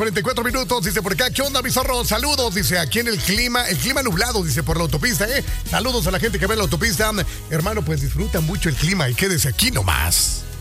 8:44. Dice por acá, ¿qué onda, mi zorro? Saludos, dice, aquí en el clima nublado, dice, por la autopista, Saludos a la gente que ve la autopista. Hermano, pues disfruta mucho el clima y quédese aquí nomás.